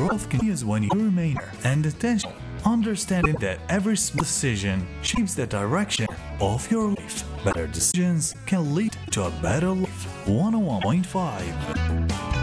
growth continues when you remain and attention, understanding that every small decision shapes the direction of your life. Better decisions can lead to a better life. 101.5